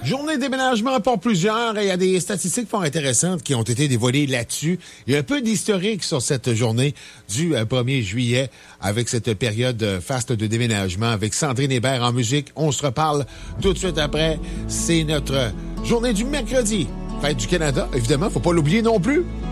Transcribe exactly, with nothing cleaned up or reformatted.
Journée de déménagement pour plusieurs et il y a des statistiques fort intéressantes qui ont été dévoilées là-dessus. Il y a un peu d'historique sur cette journée du premier juillet avec cette période faste de déménagement avec Sandrine Hébert en musique. On se reparle tout de suite après. C'est notre journée du mercredi. Fête du Canada, évidemment, faut pas l'oublier non plus.